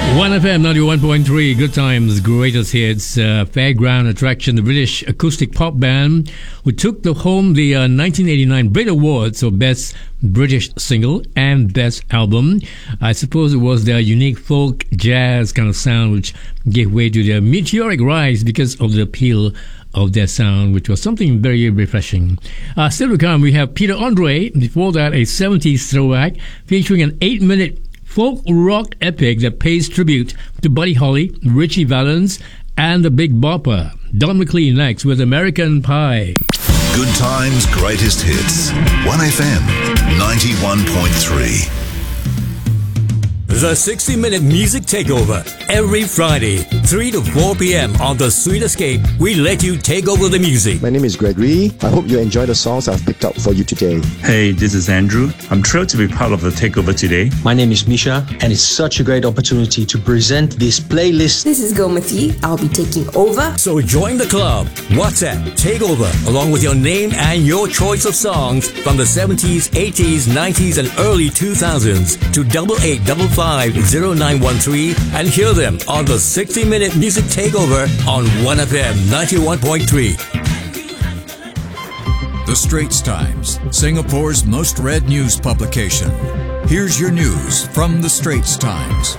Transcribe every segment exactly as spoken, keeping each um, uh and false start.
one F M ninety-one point three, Good Times, Greatest Hits, uh, fairground attraction, the British acoustic pop band who took the home the uh, nineteen eighty-nine Brit Awards for Best British Single and Best Album. I suppose it was their unique folk jazz kind of sound which gave way to their meteoric rise because of the appeal of their sound, which was something very refreshing. Uh, still to come, we have Peter Andre. Before that, a seventies throwback featuring an eight-minute folk rock epic that pays tribute to Buddy Holly, Richie Valens, and the Big Bopper. Don McLean next with American Pie. Good Times, Greatest Hits. one F M ninety-one point three. The sixty minute Music Takeover. Every Friday, three to four p.m. on The Sweet Escape, we let you take over the music. My name is Gregory. I hope you enjoy the songs I've picked up for you today. Hey, this is Andrew. I'm thrilled to be part of the takeover today. My name is Misha, and it's such a great opportunity to present this playlist. This is Gomati. I'll be taking over. So join the club. WhatsApp Takeover, along with your name and your choice of songs from the seventies, eighties, nineties, and early two thousands to double eight double five zero nine one three and hear them on the sixty minute Music Takeover on one F M ninety-one point three. The Straits Times, Singapore's most read news publication. Here's your news from The Straits Times.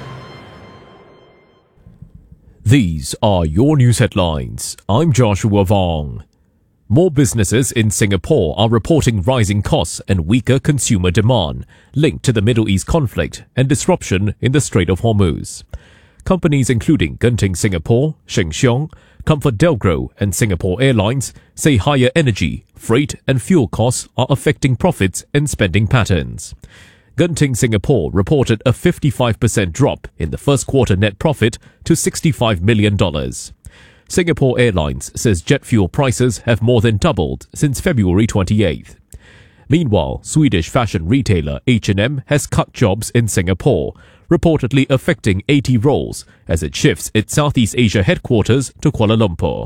These are your news headlines. I'm Joshua Vong. More businesses in Singapore are reporting rising costs and weaker consumer demand linked to the Middle East conflict and disruption in the Strait of Hormuz. Companies including Genting Singapore, Sheng Siong, ComfortDelGro and Singapore Airlines say higher energy, freight and fuel costs are affecting profits and spending patterns. Genting Singapore reported a fifty-five percent drop in the first quarter net profit to sixty-five million dollars. Singapore Airlines says jet fuel prices have more than doubled since February twenty-eighth. Meanwhile, Swedish fashion retailer H and M has cut jobs in Singapore, reportedly affecting eighty roles as it shifts its Southeast Asia headquarters to Kuala Lumpur.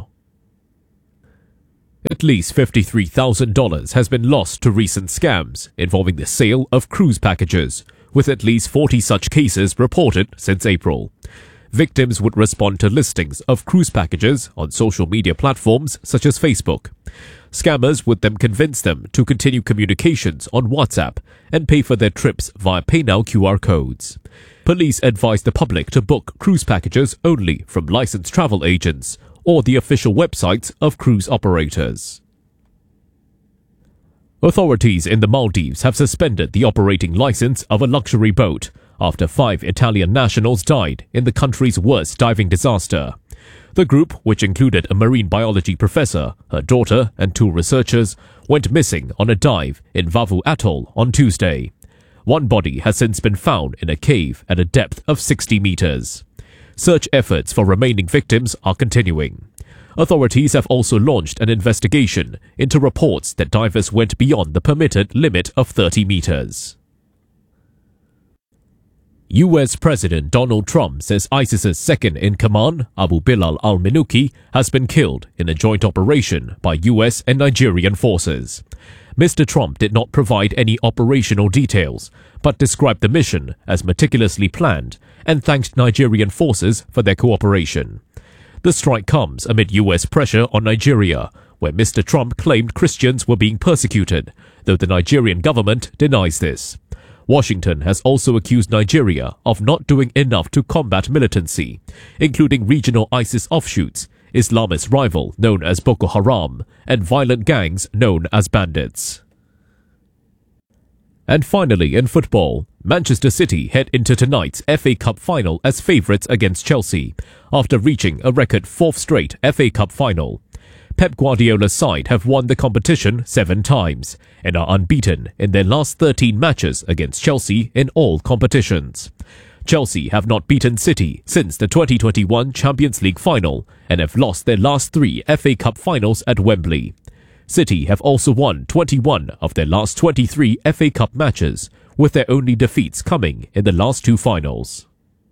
At least fifty-three thousand dollars has been lost to recent scams involving the sale of cruise packages, with at least forty such cases reported since April. Victims would respond to listings of cruise packages on social media platforms such as Facebook. Scammers would then convince them to continue communications on WhatsApp and pay for their trips via PayNow Q R codes. Police advise the public to book cruise packages only from licensed travel agents or the official websites of cruise operators. Authorities in the Maldives have suspended the operating license of a luxury boat after five Italian nationals died in the country's worst diving disaster. The group, which included a marine biology professor, her daughter, and two researchers, went missing on a dive in Vavu Atoll on Tuesday. One body has since been found in a cave at a depth of sixty meters. Search efforts for remaining victims are continuing. Authorities have also launched an investigation into reports that divers went beyond the permitted limit of thirty meters. U S President Donald Trump says ISIS's second-in-command, Abu Bilal al-Minuki, has been killed in a joint operation by U S and Nigerian forces. Mister Trump did not provide any operational details, but described the mission as meticulously planned and thanked Nigerian forces for their cooperation. The strike comes amid U S pressure on Nigeria, where Mister Trump claimed Christians were being persecuted, though the Nigerian government denies this. Washington has also accused Nigeria of not doing enough to combat militancy, including regional ISIS offshoots, Islamist rival known as Boko Haram, and violent gangs known as bandits. And finally, in football, Manchester City head into tonight's F A Cup final as favourites against Chelsea, after reaching a record fourth straight F A Cup final. Pep Guardiola's side have won the competition seven times and are unbeaten in their last thirteen matches against Chelsea in all competitions. Chelsea have not beaten City since the twenty twenty-one Champions League final and have lost their last three F A Cup finals at Wembley. City have also won twenty-one of their last twenty-three F A Cup matches, with their only defeats coming in the last two finals.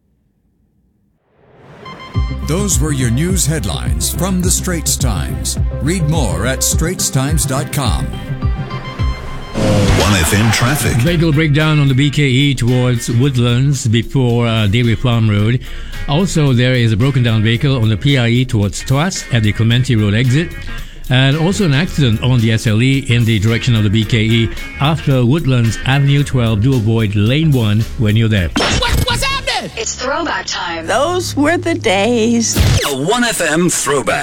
Those were your news headlines from The Straits Times. Read more at straits times dot com. one F M traffic. Vehicle breakdown on the B K E towards Woodlands before uh, Dairy Farm Road. Also, there is a broken down vehicle on the P I E towards Tuas at the Clementi Road exit. And also an accident on the S L E in the direction of the B K E after Woodlands Avenue twelve. Do avoid lane one when you're there. What, what's happening? It's throwback time. Those were the days. A one F M throwback.